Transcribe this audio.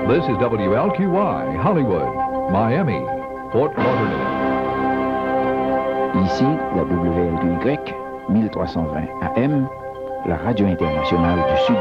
This is WLQY, Hollywood, Miami, Fort Lauderdale. Ici, la WLQY, 1320 AM, la radio internationale du Sud.